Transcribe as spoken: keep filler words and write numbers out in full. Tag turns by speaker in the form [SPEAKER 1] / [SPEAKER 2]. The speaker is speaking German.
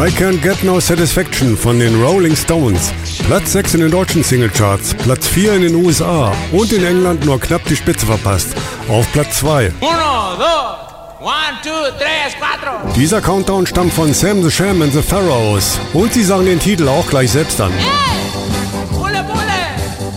[SPEAKER 1] I Can't Get No Satisfaction von den Rolling Stones. Platz sechs in den deutschen Singlecharts, Platz vier in den U S A und in England nur knapp die Spitze verpasst. Auf Platz zwei.
[SPEAKER 2] Uno, dos, one, two, tres, cuatro.
[SPEAKER 1] Dieser Countdown stammt von Sam the Sham and the Pharaohs und sie sagen den Titel auch gleich selbst an.
[SPEAKER 2] Hey! Pule, pule.